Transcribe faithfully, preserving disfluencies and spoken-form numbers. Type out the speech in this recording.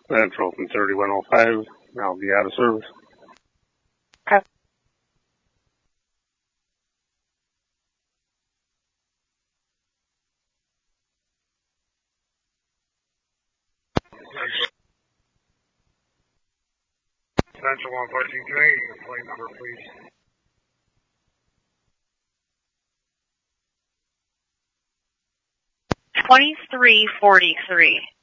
Central from thirty-one oh five, now be out of service. Okay. Central one fourteen two eight, your plane number please. twenty-three forty-three.